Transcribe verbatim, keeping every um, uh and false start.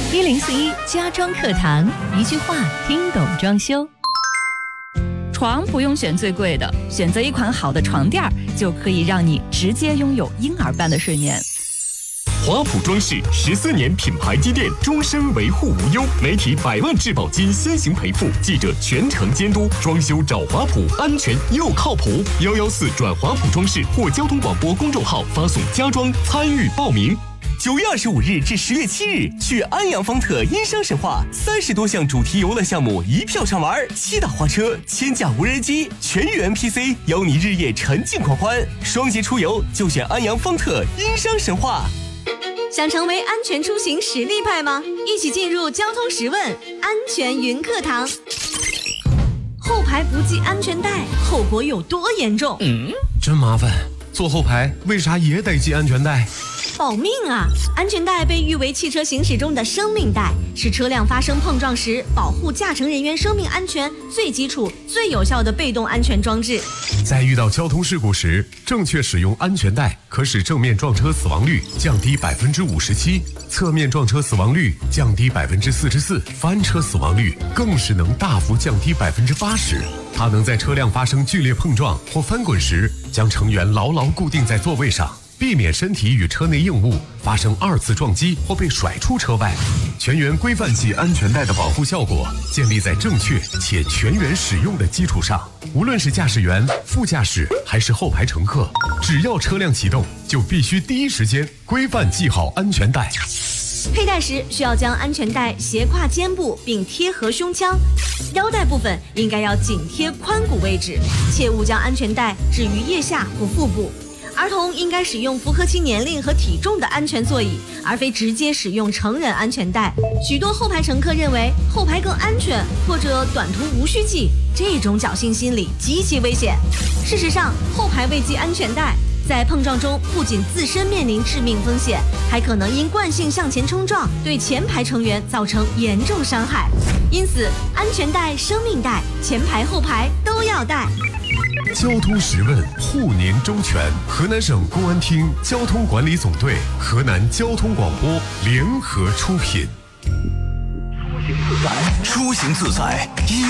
一零四一家装课堂，一句话听懂装修。床不用选最贵的，选择一款好的床垫就可以让你直接拥有婴儿般的睡眠。 华普装饰十四年品牌积淀，终身维护无忧，媒体百万质保金先行赔付，记者全程监督，装修找华普，安全又靠谱。幺幺四转华普装饰或交通广播公众号发送家装参与报名。 九月二十五日至十月七日，去安阳方特音商神话，三十多项主题游乐项目一票上玩，七大花车，千架无人机，全域 N P C， 邀你日夜沉浸狂欢。双节出游就选安阳方特音商神话。 想成为安全出行实力派吗？一起进入交通十问安全云课堂。后排不系安全带，后果有多严重？ 嗯，真麻烦。坐后排为啥也得系安全带？ 保命啊！安全带被誉为汽车行驶中的生命带，是车辆发生碰撞时保护驾乘人员生命安全最基础、最有效的被动安全装置。 在遇到交通事故时，正确使用安全带可使正面撞车死亡率降低百分之五十七，侧面撞车死亡率降低百分之四十四，翻车死亡率更是能大幅降低百分之八十。它能在车辆发生剧烈碰撞或翻滚时，将成员牢牢固定在座位上，避免身体与车内硬物发生二次撞击或被甩出车外。全员规范系安全带的保护效果建立在正确且全员使用的基础上。无论是驾驶员、副驾驶还是后排乘客，只要车辆启动，就必须第一时间规范系好安全带。 佩戴时需要将安全带斜挎肩部并贴合胸腔，腰带部分应该要紧贴髋骨位置，切勿将安全带置于腋下或腹部。儿童应该使用符合其年龄和体重的安全座椅，而非直接使用成人安全带。许多后排乘客认为后排更安全，或者短途无需系，这种侥幸心理极其危险。事实上，后排未系安全带，在碰撞中不仅自身面临致命风险，还可能因惯性向前冲撞，对前排成员造成严重伤害。因此，安全带、生命带，前排后排都要带。 交通十问，护您周全。河南省公安厅交通管理总队、河南交通广播联合出品。 出行自在，出行自在。